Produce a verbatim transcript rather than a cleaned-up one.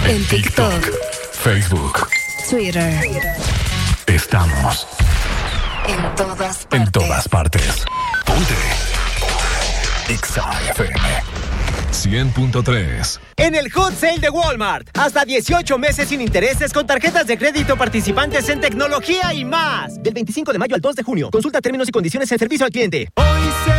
En TikTok, Facebook, Twitter. Estamos En todas partes. en todas partes. Ponte Exa F M cien punto tres. En el Hot Sale de Walmart, hasta dieciocho meses sin intereses con tarjetas de crédito participantes en tecnología y más. Del veinticinco de mayo al dos de junio. Consulta términos y condiciones en servicio al cliente. Hoy se